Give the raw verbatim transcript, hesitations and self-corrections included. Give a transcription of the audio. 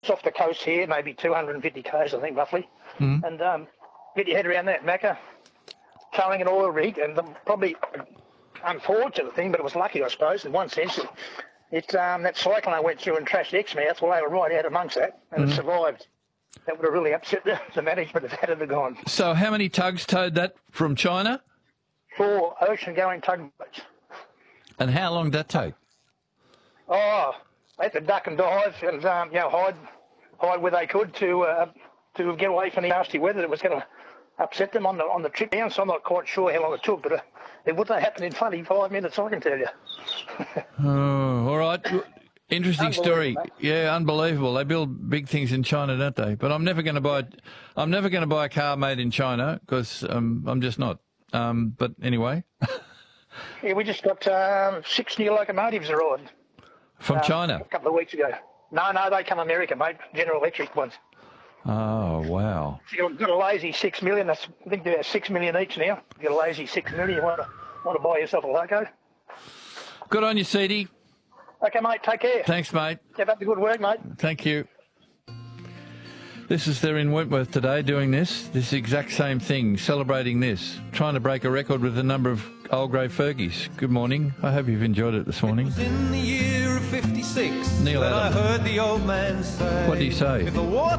off the coast here, maybe two hundred fifty k's, I think, roughly. Mm. And um, get your head around that, Macca, towing an oil rig, and the, probably unfortunate thing, but it was lucky, I suppose, in one sense. It, it um, that cyclone went through and trashed Exmouth, well, they were right out amongst that, and mm. it survived. That would have really upset the, the management if that had gone. So how many tugs towed that from China? Four ocean-going tugboats. And how long did that take? Oh, they had to duck and dive and um, you know, hide, hide where they could to uh, to get away from the nasty weather that was going to upset them on the on the trip down. So I'm not quite sure how long it took, but uh, it wouldn't have happened in twenty-five minutes, I can tell you. Oh, all right. Interesting story. Mate. Yeah, unbelievable. They build big things in China, don't they? But I'm never going to buy. I'm never going to buy a car made in China because um, I'm just not. Um, but anyway. Yeah, we just got um, six new locomotives arrived. From um, China? A couple of weeks ago. No, no, they come American, mate. General Electric ones. Oh, wow. So you've got a lazy six million. That's, I think they're six million each now. You've got a lazy six million. You want to, want to buy yourself a loco? Good on you, Seedy. Okay, mate. Take care. Thanks, mate. Keep up the good work, mate. Thank you. This is they're in Wentworth today doing this, this exact same thing, celebrating this, trying to break a record with the number of old grey Fergies. Good morning. I hope you've enjoyed it this morning. It was in the year of fifty-six Neil that Adams. I heard the old man say, What did he say? If the water